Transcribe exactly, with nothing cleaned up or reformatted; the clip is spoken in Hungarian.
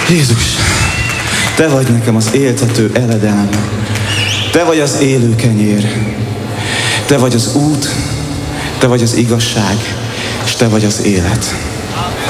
Jézus, Te vagy nekem az éltető eledem, Te vagy az élő kenyér, Te vagy az út, Te vagy az igazság, és Te vagy az élet.